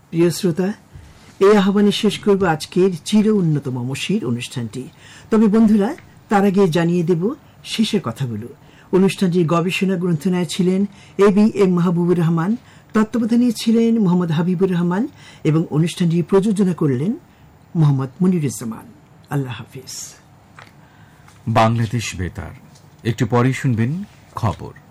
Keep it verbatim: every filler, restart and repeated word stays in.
প্রিয় শ্রোতা, এই আহ্বানে শেষ করব আজকের চির উন্নত মমশির অনুষ্ঠানটি। তবে বন্ধুরা, তার আগে জানিয়ে দেব শেষের কথাগুলো। অনুষ্ঠানটির গবেষণা গ্রন্থনায় ছিলেন A B M Mahbubur Rahman, তত্ত্বাবধানে ছিলেন মোহাম্মদ হাবিবুর রহমান এবং অনুষ্ঠানটি প্রযোজনা করলেন মোহাম্মদ মনিরুজ্জামান। আল্লাহ হাফিজ। বাংলাদেশ বেতার। একটু পরেই শুনবেন খবর।